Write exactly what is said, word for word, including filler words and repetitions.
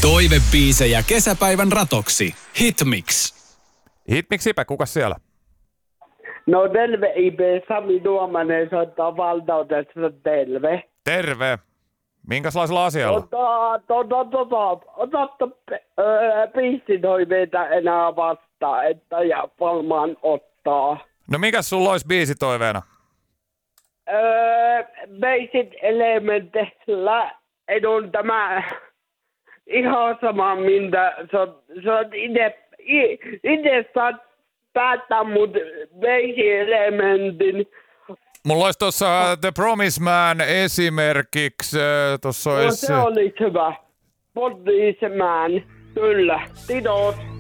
Toivebiisejä kesäpäivän ratoksi. Hitmix. Hitmixipä, kuka siellä? No terve I P, Sami Tuomanen soittaa valtaudesta, terve. Terve. Minkälaisella asialla? Ota, tota, tota, otatte öö, biisitoiveita enää vastaan, että ja varmaan ottaa. No mikäs sulla olisi biisitoiveena? Öö, Basic Elementillä on tämä ihan sama, mitä sä oot ite, ite saat päättää mut Basic Elementin. Mulla olisi tuossa The Promise Man esimerkiksi. Tossa no olisi... se olisi hyvä. Policeman, kyllä. Kiitos.